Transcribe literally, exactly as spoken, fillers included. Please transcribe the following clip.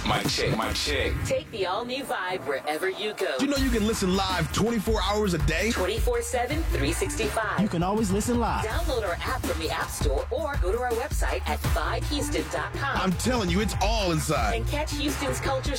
Mic check, mic check. Take the all-new vibe wherever you go. You know you can listen live twenty-four hours a day? twenty-four seven, three sixty-five. You can always listen live. Download our app from the App Store or go to our website at vibe houston dot com. I'm telling you, it's all inside. And catch Houston's culture